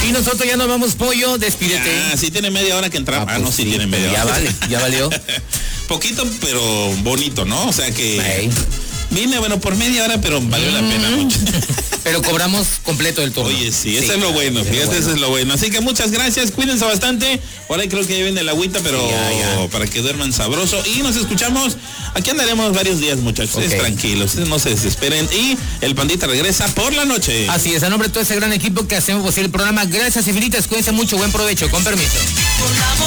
Y nosotros ya nos vamos, Pollo, despídete. Sí tiene media hora que entramos. Pues No, sí tiene media hora. Ya vale, ya valió. Poquito, pero bonito, ¿no? O sea que... Vine, bueno, por media hora, pero valió la pena mucho. Pero cobramos completo el turno. Oye, sí, eso es lo bueno, fíjate, eso es lo bueno. Así que muchas gracias, cuídense bastante. Por ahí creo que ya viene el agüita, pero para que duerman sabroso. Y nos escuchamos, aquí andaremos varios días, muchachos. Tranquilos, ustedes no se desesperen. Y el Pandita regresa por la noche. Así es, a nombre de todo ese gran equipo que hacemos posible el programa. Gracias infinitas, cuídense mucho, buen provecho, con permiso.